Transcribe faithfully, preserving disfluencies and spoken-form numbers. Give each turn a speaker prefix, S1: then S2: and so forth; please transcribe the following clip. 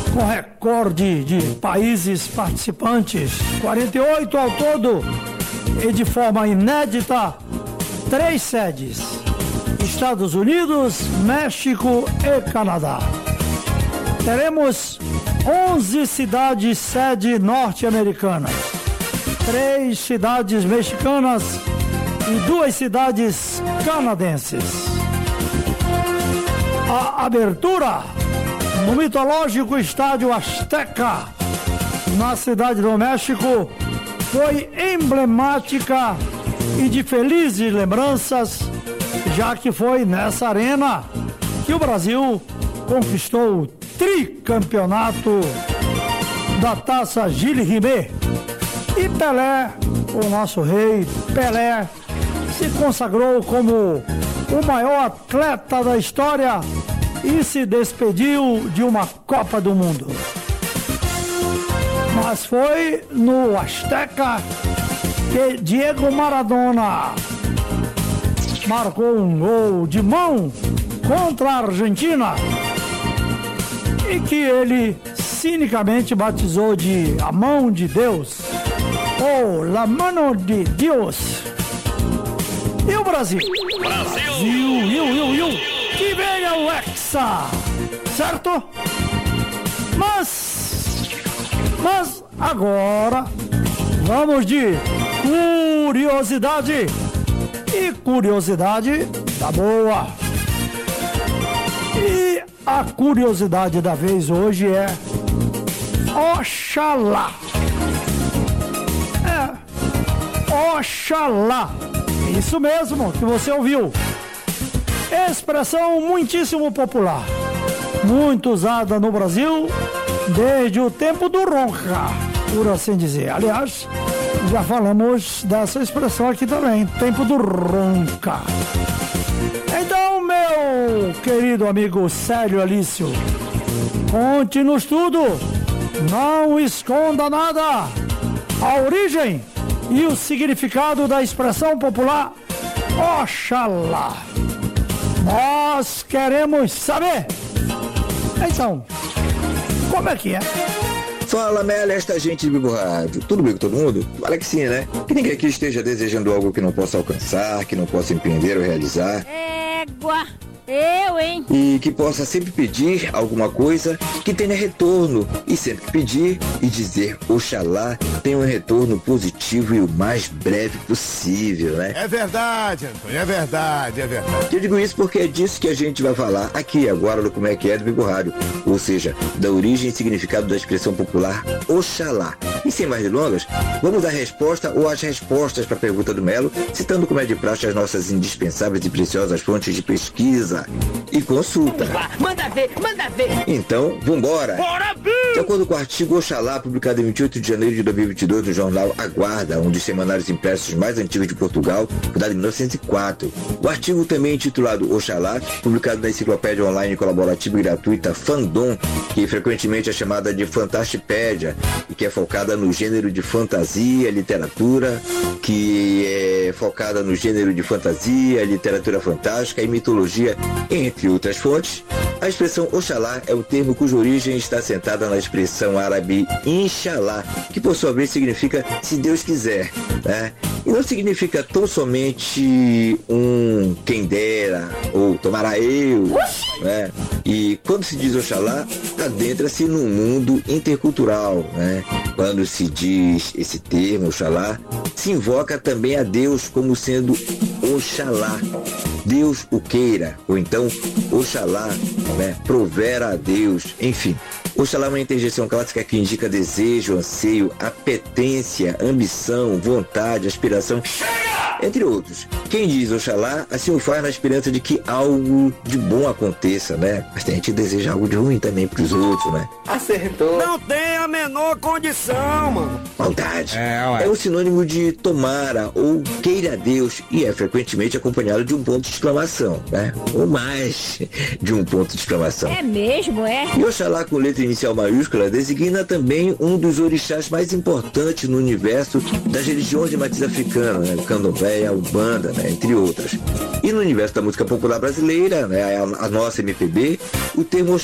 S1: com recorde de países participantes, quarenta e oito ao todo, e de forma inédita, três sedes: Estados Unidos, México e Canadá. Teremos onze cidades sede norte-americanas, três cidades mexicanas e duas cidades canadenses. A abertura no mitológico Estádio Azteca, na Cidade do México, foi emblemática e de felizes lembranças, já que foi nessa arena que o Brasil conquistou o tricampeonato da Taça Gilles Rimet. E Pelé, o nosso rei Pelé, se consagrou como o maior atleta da história e se despediu de uma Copa do Mundo. Mas foi no Azteca que Diego Maradona marcou um gol de mão contra a Argentina e que ele cinicamente batizou de a mão de Deus, ou la mano de Deus. E o Brasil?
S2: Brasil!
S1: Iu, iu, iu, que venha o Hexa, certo? Mas, mas agora vamos de curiosidade, e curiosidade da boa. E a curiosidade da vez hoje é Oxalá. É, Oxalá. Isso mesmo que você ouviu. Expressão muitíssimo popular, muito usada no Brasil desde o tempo do ronca, por assim dizer. Aliás, já falamos dessa expressão aqui também, tempo do ronca. Então, meu querido amigo Célio Alício, conte-nos tudo, não esconda nada. A origem e o significado da expressão popular Oxalá. Nós queremos saber. Então, como é que é?
S3: Fala, Mela, esta gente de Bibo Rádio. Tudo bem com todo mundo? Fala que sim, né? Que ninguém aqui esteja desejando algo que não possa alcançar, que não possa empreender ou realizar.
S4: Égua! Eu, hein?
S3: E que possa sempre pedir alguma coisa que tenha retorno. E sempre que pedir e dizer Oxalá tenha um retorno positivo e o mais breve possível, né?
S5: É verdade, Antônio, é verdade, é verdade.
S3: Eu digo isso porque é disso que a gente vai falar aqui agora no Como é que é do Bibo Rádio. Ou seja, da origem e significado da expressão popular Oxalá. E sem mais delongas, vamos dar resposta ou as respostas para a pergunta do Melo, citando como é de praxe as nossas indispensáveis e preciosas fontes de pesquisa e consulta.
S4: Manda ver, manda ver.
S3: Então, vambora.
S2: Bora, Bill!
S3: De acordo com o artigo Oxalá, publicado em vinte e oito de janeiro de dois mil e vinte e dois no jornal A Guarda, um dos semanários impressos mais antigos de Portugal, fundado em mil novecentos e quatro. O artigo também intitulado Oxalá, publicado na enciclopédia online colaborativa e gratuita Fandom, que frequentemente é chamada de Fantastipédia, e que é focada no gênero de fantasia, literatura, que é focada no gênero de fantasia, literatura fantástica e mitologia, entre outras fontes. A expressão Oxalá é o termo cuja origem está assentada na expressão árabe Inshallah, que por sua vez significa se Deus quiser, né? E não significa tão somente um quem dera ou tomará eu, né? E quando se diz Oxalá, adentra-se num mundo intercultural, né? Quando se diz esse termo, Oxalá, se invoca também a Deus como sendo Oxalá, Deus o queira, ou então Oxalá, né? Provera a Deus, enfim. Oxalá é uma interjeição clássica que indica desejo, anseio, apetência, ambição, vontade, aspiração, entre outros. Quem diz Oxalá, assim o faz na esperança de que algo de bom aconteça, né? Mas tem gente que deseja algo de ruim também pros outros, né?
S2: Acertou. Não tem a menor condição, mano.
S3: Maldade.
S5: É, ué.
S3: É o sinônimo de tomara ou queira Deus e é frequentemente acompanhado de um ponto de exclamação, né? Ou mais de um ponto de exclamação.
S4: É mesmo, é?
S3: E Oxalá com letra inicial maiúscula designa também um dos orixás mais importantes no universo das religiões de matriz africana, né? O candomblé, a umbanda, né? Entre outras. E no universo da música popular brasileira, né? a, a nossa M P B, o termo